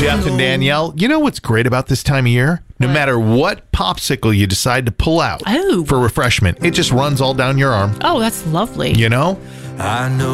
Jeff and Danielle, you know what's great about this time of year? No matter what popsicle you decide to pull out for refreshment, it just runs all down your arm. Oh, that's lovely. You know? I know